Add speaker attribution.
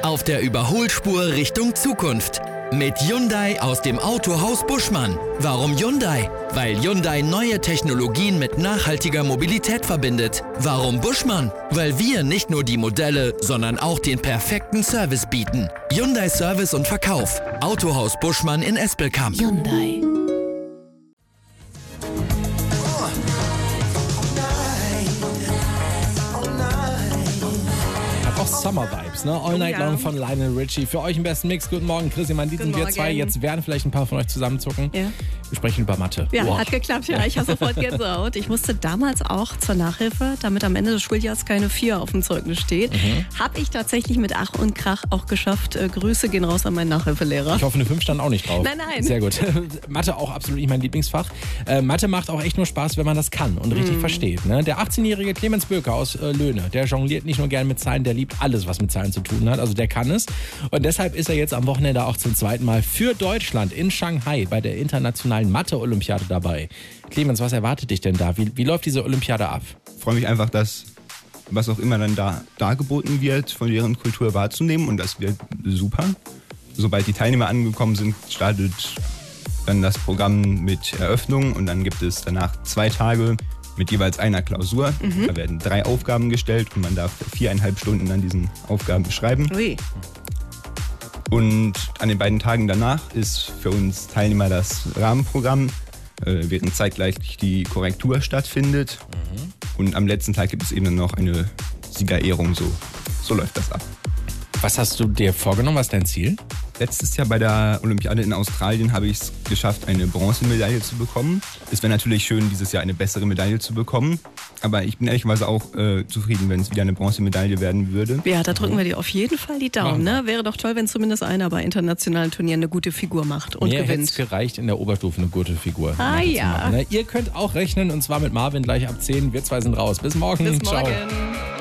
Speaker 1: Auf der Überholspur Richtung Zukunft. Mit Hyundai aus dem Autohaus Buschmann. Warum Hyundai? Weil Hyundai neue Technologien mit nachhaltiger Mobilität verbindet. Warum Buschmann? Weil wir nicht nur die Modelle, sondern auch den perfekten Service bieten. Hyundai Service und Verkauf. Autohaus Buschmann in Espelkamp.
Speaker 2: Hyundai.
Speaker 3: Auch Summer Vibes, ne? All Night Long von Lionel Richie. Für euch im besten Mix. Guten Morgen, Chris. Die sind wir zwei. Jetzt werden vielleicht ein paar von euch zusammenzucken. Ja. Wir sprechen über Mathe.
Speaker 2: Ja, hat geklappt. Ja, ich habe sofort Gänsehaut. Ich musste damals auch zur Nachhilfe, damit am Ende des Schuljahres keine 4 auf dem Zeugnis steht. Habe ich tatsächlich mit Ach und Krach auch geschafft. Grüße gehen raus an meinen Nachhilfelehrer.
Speaker 3: Ich hoffe, eine 5 stand auch nicht drauf.
Speaker 2: Nein.
Speaker 3: Sehr gut. Mathe auch absolut nicht mein Lieblingsfach. Mathe macht auch echt nur Spaß, wenn man das kann und richtig versteht. Ne? Der 18-jährige Clemens Böker aus Löhne, der jongliert nicht nur gerne mit Zahlen, der liebt alles, was mit Zahlen zu tun hat. Also der kann es. Und deshalb ist er jetzt am Wochenende auch zum zweiten Mal für Deutschland in Shanghai bei der internationalen Mathe-Olympiade dabei. Clemens, was erwartet dich denn da? Wie läuft diese Olympiade ab?
Speaker 4: Ich freue mich einfach, dass was auch immer dann da dargeboten wird, von deren Kultur wahrzunehmen, und das wird super. Sobald die Teilnehmer angekommen sind, startet dann das Programm mit Eröffnung, und dann gibt es danach 2 Tage mit jeweils einer Klausur. Da werden 3 Aufgaben gestellt und man darf 4,5 Stunden an diesen Aufgaben beschreiben.
Speaker 2: Ui.
Speaker 4: Und an den beiden Tagen danach ist für uns Teilnehmer das Rahmenprogramm, während zeitgleich die Korrektur stattfindet. Und am letzten Tag gibt es eben noch eine Siegerehrung. So läuft das ab.
Speaker 3: Was hast du dir vorgenommen? Was ist dein Ziel?
Speaker 4: Letztes Jahr bei der Olympiade in Australien habe ich es geschafft, eine Bronzemedaille zu bekommen. Es wäre natürlich schön, dieses Jahr eine bessere Medaille zu bekommen. Aber ich bin ehrlicherweise auch zufrieden, wenn es wieder eine Bronzemedaille werden würde.
Speaker 2: Ja, da drücken wir dir auf jeden Fall die Daumen. Ne? Wäre doch toll, wenn zumindest einer bei internationalen Turnieren eine gute Figur macht und
Speaker 3: Mir hätte
Speaker 2: gewinnt.
Speaker 3: es gereicht, in der Oberstufe eine gute Figur
Speaker 2: ja.
Speaker 3: zu machen. Ne? Ihr könnt auch rechnen, und zwar mit Marvin gleich ab 10. Wir zwei sind raus. Bis morgen.
Speaker 2: Bis
Speaker 3: Ciao.
Speaker 2: morgen.